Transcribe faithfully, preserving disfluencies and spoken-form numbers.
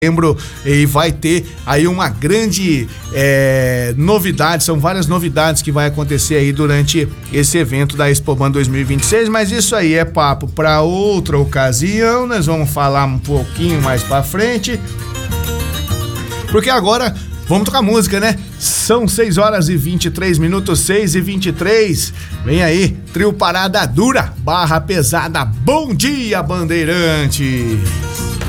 e vai ter aí uma grande é, novidade, são várias novidades que vai acontecer aí durante esse evento da Expoban dois mil e vinte e seis, mas isso aí é papo para outra ocasião, nós vamos falar um pouquinho mais para frente, porque agora vamos tocar música, né? São seis horas e vinte e três minutos, seis e vinte e três. Vem aí, trio Parada Dura, barra pesada. Bom dia, Bandeirantes!